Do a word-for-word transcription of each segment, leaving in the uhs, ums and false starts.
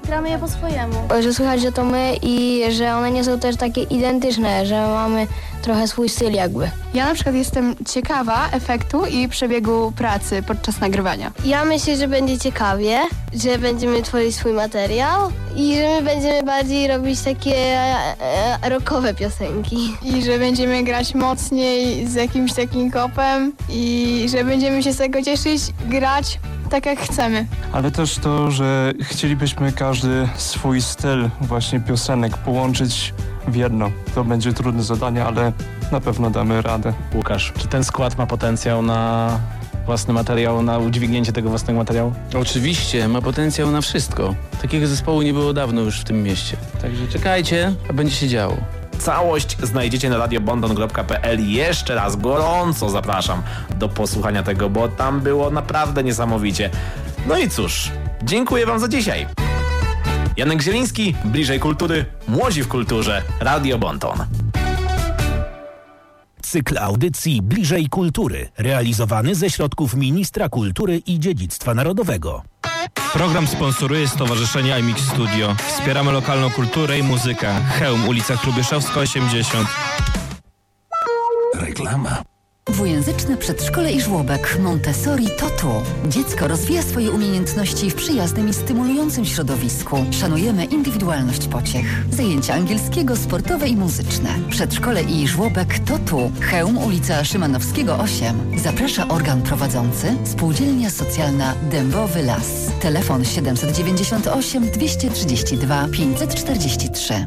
gramy je po swojemu. Że słychać, że to my i że one nie są też takie identyczne, że mamy trochę swój styl jakby. Ja na przykład jestem ciekawa efektu i przebiegu pracy podczas nagrywania. Ja myślę, że będzie ciekawie, że będziemy tworzyć swój materiał i że my będziemy bardziej robić takie e, rockowe piosenki. I że będziemy grać mocniej z jakimś takim kopem i że będziemy się z tego cieszyć, grać tak jak chcemy. Ale też to, że chcielibyśmy każdy swój styl właśnie piosenek połączyć w jedno. To będzie trudne zadanie, ale na pewno damy radę. Łukasz, czy ten skład ma potencjał na własny materiał, na udźwignięcie tego własnego materiału? Oczywiście, ma potencjał na wszystko. Takiego zespołu nie było dawno już w tym mieście. Także czekajcie, a będzie się działo. Całość znajdziecie na radio bonton kropka p l. Jeszcze raz gorąco zapraszam do posłuchania tego, bo tam było naprawdę niesamowicie. No i cóż, dziękuję wam za dzisiaj. Janek Zieliński, Bliżej Kultury, Młodzi w Kulturze, Radio Bonton. Cykl audycji Bliżej Kultury, realizowany ze środków Ministra Kultury i Dziedzictwa Narodowego. Program sponsoruje Stowarzyszenie iMix Studio. Wspieramy lokalną kulturę i muzykę. Chełm, ulica Hrubieszowska osiemdziesiąt. Reklama. Dwujęzyczne przedszkole i żłobek Montessori to tu. Dziecko rozwija swoje umiejętności w przyjaznym i stymulującym środowisku. Szanujemy indywidualność pociech. Zajęcia angielskiego, sportowe i muzyczne. Przedszkole i żłobek to tu. Chełm, ulica Szymanowskiego osiem. Zaprasza organ prowadzący Spółdzielnia Socjalna Dębowy Las. Telefon siedem dziewięć osiem dwieście trzydzieści dwa pięćset czterdzieści trzy.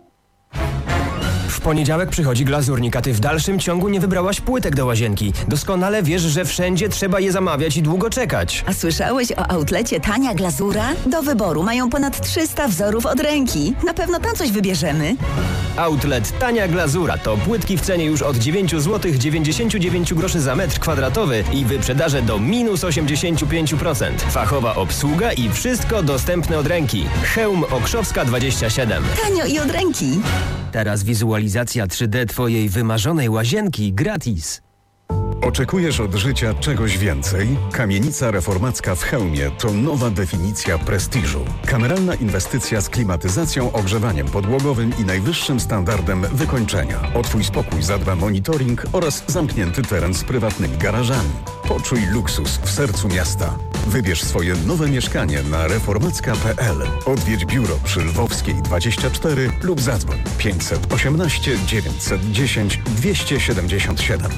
W poniedziałek przychodzi glazurnik, a ty w dalszym ciągu nie wybrałaś płytek do łazienki. Doskonale wiesz, że wszędzie trzeba je zamawiać i długo czekać. A słyszałeś o outlecie Tania Glazura? Do wyboru mają ponad trzysta wzorów od ręki. Na pewno tam coś wybierzemy. Outlet Tania Glazura to płytki w cenie już od dziewięć złotych dziewięćdziesiąt dziewięć groszy za metr kwadratowy i wyprzedaże do minus osiemdziesiąt pięć procent. Fachowa obsługa i wszystko dostępne od ręki. Chełm Okrzowska dwadzieścia siedem. Tanio i od ręki. Teraz wizualizacja trzy D twojej wymarzonej łazienki gratis. Oczekujesz od życia czegoś więcej? Kamienica reformacka w Chełmie to nowa definicja prestiżu. Kameralna inwestycja z klimatyzacją, ogrzewaniem podłogowym i najwyższym standardem wykończenia. O twój spokój zadba monitoring oraz zamknięty teren z prywatnymi garażami. Poczuj luksus w sercu miasta. Wybierz swoje nowe mieszkanie na reformacka kropka p l. Odwiedź biuro przy Lwowskiej dwadzieścia cztery lub zadzwoń pięćset osiemnaście dziewięćset dziesięć dwieście siedemdziesiąt siedem.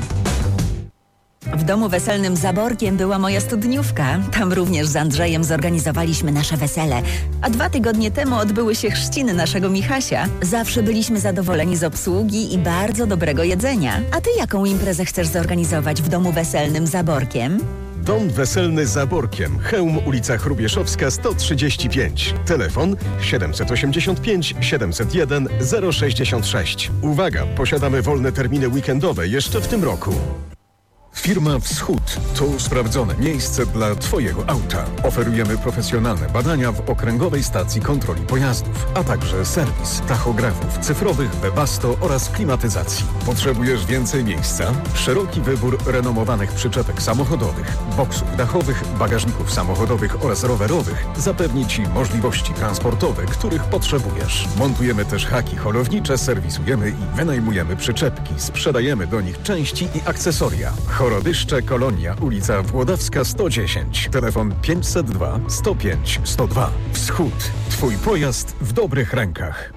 W domu weselnym Zaborkiem była moja studniówka. Tam również z Andrzejem zorganizowaliśmy nasze wesele. A dwa tygodnie temu odbyły się chrzciny naszego Michasia. Zawsze byliśmy zadowoleni z obsługi i bardzo dobrego jedzenia. A ty jaką imprezę chcesz zorganizować w domu weselnym Zaborkiem? Dom weselny Zaborkiem, Chełm, ulica Hrubieszowska sto trzydzieści pięć. Telefon siedem osiemdziesiąt pięć siedemset jeden zero sześćdziesiąt sześć. Uwaga, posiadamy wolne terminy weekendowe jeszcze w tym roku. Firma Wschód to sprawdzone miejsce dla twojego auta. Oferujemy profesjonalne badania w okręgowej stacji kontroli pojazdów, a także serwis tachografów cyfrowych, Webasto oraz klimatyzacji. Potrzebujesz więcej miejsca? Szeroki wybór renomowanych przyczepek samochodowych, boksów dachowych, bagażników samochodowych oraz rowerowych zapewni ci możliwości transportowe, których potrzebujesz. Montujemy też haki holownicze, serwisujemy i wynajmujemy przyczepki, sprzedajemy do nich części i akcesoria. Chorodyszcze, Kolonia, ulica Włodawska sto dziesięć. Telefon pięćset dwa sto pięć sto dwa. Wschód. Twój pojazd w dobrych rękach.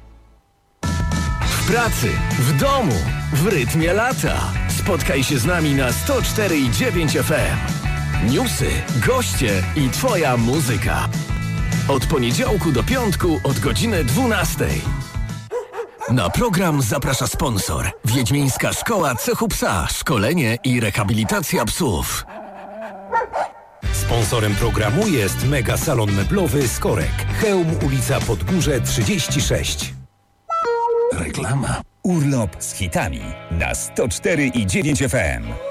W pracy, w domu, w rytmie lata. Spotkaj się z nami na sto cztery i dziewięć F M. Newsy, goście i twoja muzyka. Od poniedziałku do piątku od godziny dwunastej. Na program zaprasza sponsor. Wiedźmińska Szkoła Cechu Psa. Szkolenie i rehabilitacja psów. Sponsorem programu jest Mega Salon Meblowy Skorek. Chełm, ulica Podgórze trzydzieści sześć. Reklama. Urlop z hitami na sto cztery i dziewięć F M.